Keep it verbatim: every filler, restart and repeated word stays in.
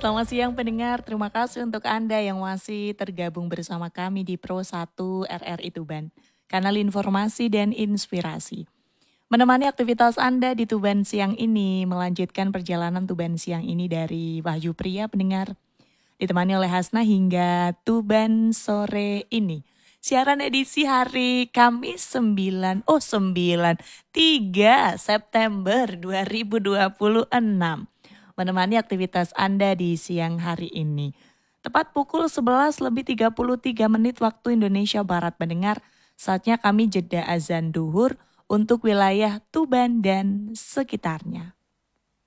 Selamat siang pendengar, terima kasih untuk Anda yang masih tergabung bersama kami di Pro satu R R I Tuban, kanal informasi dan inspirasi. Menemani aktivitas Anda di Tuban siang ini, melanjutkan perjalanan Tuban siang ini dari Wahyu Pria pendengar, ditemani oleh Hasna hingga Tuban sore ini. Siaran edisi hari Kamis sembilan, oh sembilan, tiga September dua ribu dua puluh enam. Menemani aktivitas Anda di siang hari ini. Tepat pukul sebelas lebih tiga puluh tiga menit waktu Indonesia Barat mendengar, saatnya kami jeda azan duhur untuk wilayah Tuban dan sekitarnya.